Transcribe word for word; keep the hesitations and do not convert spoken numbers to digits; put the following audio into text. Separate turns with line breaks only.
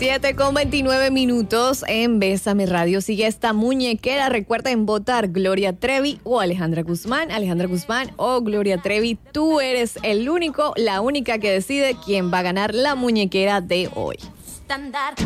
siete con veintinueve minutos en Bésame Radio. Sigue esta muñequera. Recuerden votar Gloria Trevi o Alejandra Guzmán. Alejandra Guzmán o Gloria Trevi. Tú eres el único, la única que decide quién va a ganar la muñequera de hoy.